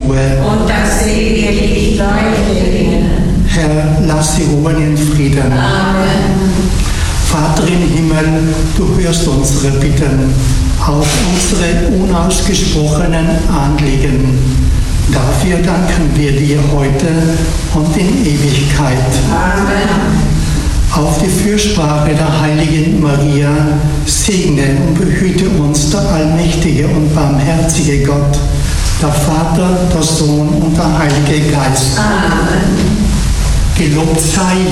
Ruhe. Und dass sie ewig leuchten. Herr, lass sie ruhen in Frieden. Amen. Vater im Himmel, du hörst unsere Bitten, auch unsere unausgesprochenen Anliegen. Dafür danken wir dir heute und in Ewigkeit. Amen. Auf die Fürsprache der heiligen Maria segne und behüte uns der allmächtige und barmherzige Gott, der Vater, der Sohn und der Heilige Geist. Amen. Gelobt sei